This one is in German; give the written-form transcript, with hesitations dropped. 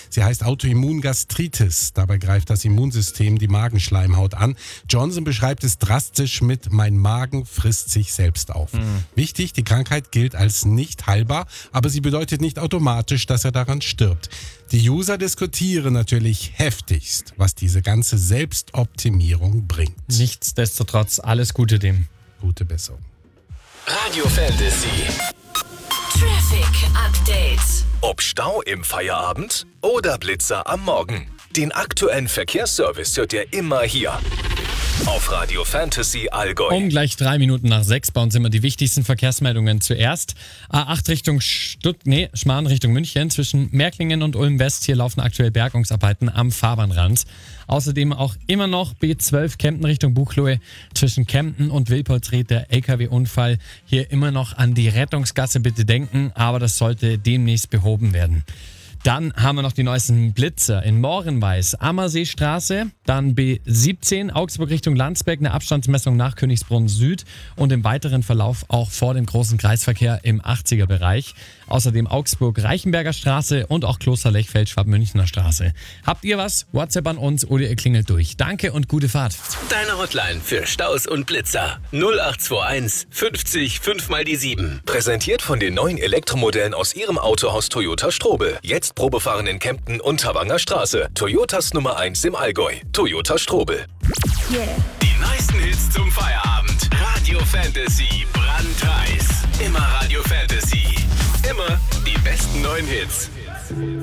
Sie heißt Autoimmungastritis. Dabei greift das Immunsystem die Magenschleimhaut an. Johnson beschreibt es drastisch mit "Mein Magen frisst sich selbst auf". Wichtig, die Krankheit gilt als nicht heilbar, aber sie bedeutet nicht automatisch, dass er daran stirbt. Die User diskutieren natürlich heftigst, was diese ganze Selbstoptimierung bringt. Nichtsdestotrotz, alles Gute dem. Gute Besserung. Radio Fantasy. Traffic Update. Ob Stau im Feierabend oder Blitzer am Morgen. Den aktuellen Verkehrsservice hört ihr immer hier. Auf Radio Fantasy Allgäu. Um gleich 3 Minuten nach 6 bei uns immer die wichtigsten Verkehrsmeldungen zuerst. A8 Richtung Schmarrn Richtung München zwischen Märklingen und Ulm West. Hier laufen aktuell Bergungsarbeiten am Fahrbahnrand. Außerdem auch immer noch B12 Kempten Richtung Buchloe. Zwischen Kempten und Wilpolsried der LKW-Unfall. Hier immer noch an die Rettungsgasse bitte denken, aber das sollte demnächst behoben werden. Dann haben wir noch die neuesten Blitzer in Morenweiß, Ammerseestraße, dann B17, Augsburg Richtung Landsberg, eine Abstandsmessung nach Königsbrunn Süd und im weiteren Verlauf auch vor dem großen Kreisverkehr im 80er-Bereich. Außerdem Augsburg-Reichenberger Straße und auch Kloster-Lechfeld-Schwab-Münchner Straße. Habt ihr was? WhatsApp an uns oder ihr klingelt durch. Danke und gute Fahrt. Deine Hotline für Staus und Blitzer. 0821 50 5 mal die 7. Präsentiert von den neuen Elektromodellen aus ihrem Autohaus Toyota Strobel. Jetzt Probefahren in Kempten und Havanger Straße. Toyotas Nummer 1 im Allgäu. Toyota Strobel. Yeah. Die neuesten Hits zum Feierabend. Radio Fantasy. Brandheiß. Immer Radio Fantasy. Immer die besten neuen Hits.